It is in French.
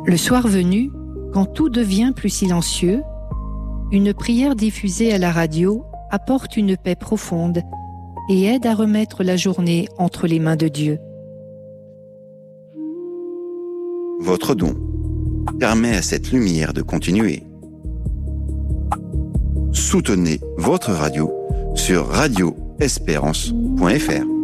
Le soir venu, quand tout devient plus silencieux, une prière diffusée à la radio apporte une paix profonde et aide à remettre la journée entre les mains de Dieu. Votre don permet à cette lumière de continuer. Soutenez votre radio sur radioespérance.fr.